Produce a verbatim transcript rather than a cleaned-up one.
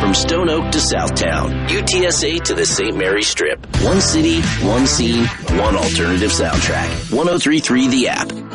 From Stone Oak to Southtown, U T S A to the Saint Mary Strip. One city, one scene, one alternative soundtrack. one oh three point three The App.